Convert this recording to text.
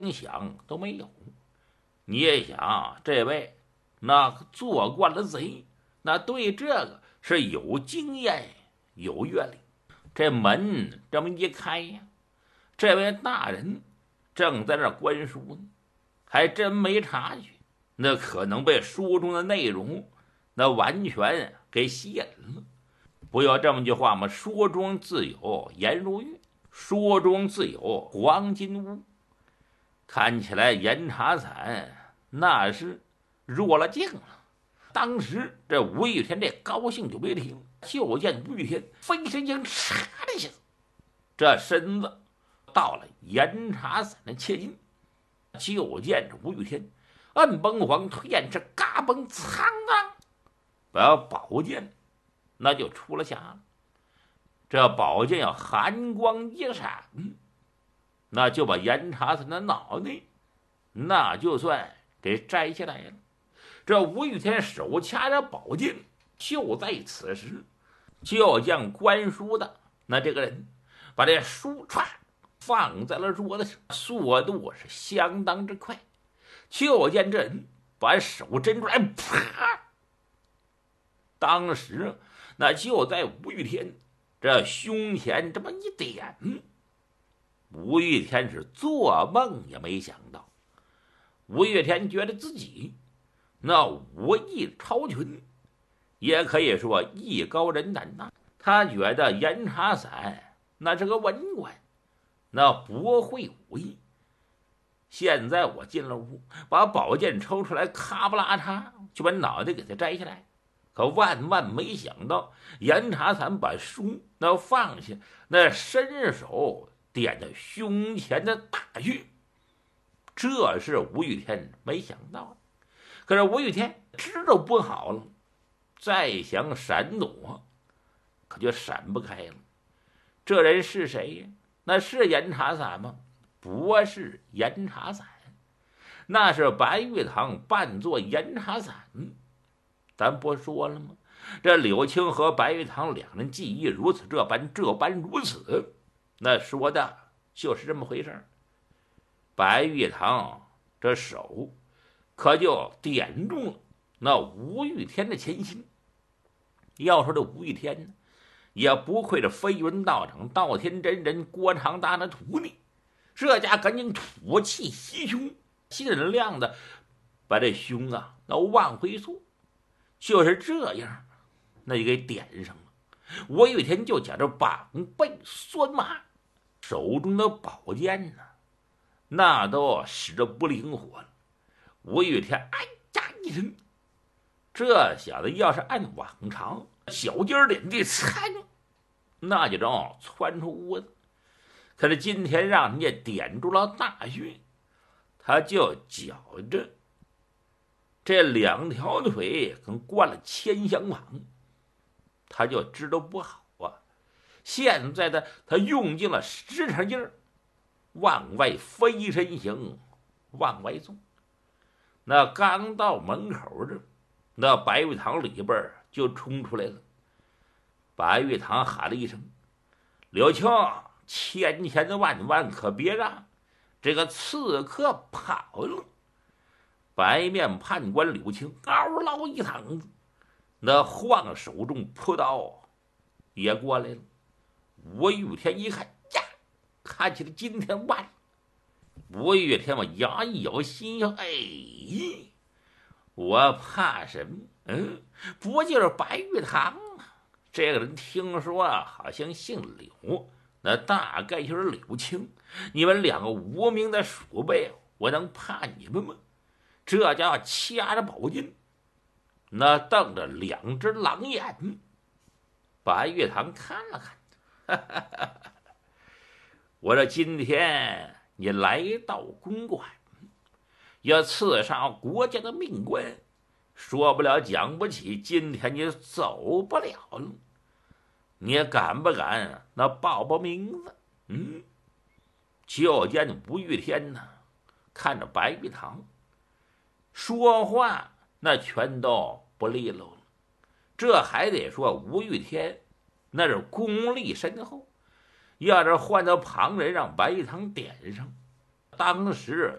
影响都没有。你也想，这位那做惯了贼，那对这个是有经验有阅历。这门这么一开呀，这位大人正在那观书呢，还真没察觉，那可能被书中的内容那完全给吸引了。不有这么句话吗？书中自有颜如玉，书中自有黄金屋。看起来严茶伞那是入了境了。当时这吴玉天这高兴就没停，就见吴玉天飞身间嚓的一下子，这身子到了严茶伞的切近，就见着吴玉天摁崩黄推燕翅，嘎嘣苍当，把宝剑那就出了匣了。这宝剑要寒光一闪，那就把严茶伞的脑袋那就算给摘下来了。这吴玉天手掐着宝剑，就在此时，就将观书的那这个人把这书歘放在了桌子上，速度是相当之快。就见这人把手伸出来，啪！当时那就在吴玉天这胸前这么一点，吴玉天是做梦也没想到，吴玉天觉得自己那武艺超群，也可以说艺高人胆大。他觉得严茶伞那是个文官，那不会武艺。现在我进了屋，把宝剑抽出来，咔不拉嚓就把脑袋给他摘下来。可万万没想到，严茶伞把书那放下，那伸手点着胸前的大穴，这是吴玉天没想到的。可是吴玉天知道不好了，再想闪躲，可就闪不开了。这人是谁呀？那是严茶伞吗？不是严茶伞，那是白玉堂扮作严茶伞。咱不说了吗？这柳青和白玉堂两人技艺如此这般如此，那说的就是这么回事。白玉堂这手可就点中了那吴玉天的前心。要说这吴玉天呢，也不愧这飞云道长道天真人郭长大的徒弟，这家赶紧吐气袭胸，尽量的把这胸啊那往回缩，就是这样，那就给点上了。吴玉天就觉着膀背酸麻，手中的宝剑呢，那都使得不灵活了。吴玉天哎呀一声，这小子要是按往常小鸡儿点地参，那就着窜出屋子。可是今天让人家点住了大穴，他就觉着这两条腿跟灌了千香网，他就知道不好啊。现在的他用尽了10成劲儿，往外飞身形，往外纵。那刚到门口这，那白玉堂里边就冲出来了。白玉堂喊了一声：“柳青，千千万万可别让这个刺客跑了！”白面判官柳青嗷唠一嗓子，那晃手中朴刀也过来了。吴玉天一看呀，看起来今天完了。吴玉天我牙一咬，心想：哎，我怕什么？不就是白玉堂吗？这个人听说好像姓柳，那大概就是柳青。你们两个无名的鼠辈，我能怕你们吗？这家伙掐着宝剑，那瞪着2只狼眼。白玉堂看了看，我说今天你来到公馆，要刺杀国家的命官，说不了讲不起，今天你走不了了。你敢不敢那报名字？就见吴玉天呢，看着白玉堂说话，那全都不利落了。这还得说吴玉天那是功力深厚，要是换到旁人让白玉堂点上， 当时